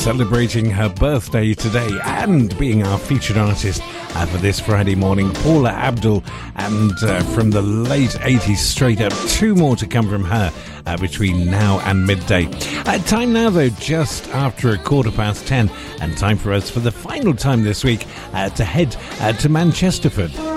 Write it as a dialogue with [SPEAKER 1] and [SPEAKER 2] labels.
[SPEAKER 1] celebrating her birthday today and being our featured artist for this Friday morning, Paula Abdul, and from the late 80s straight up, two more to come from her between now and midday. Time now, though, just after 10:15, and time for us for the final time this week to head to Manchesterford.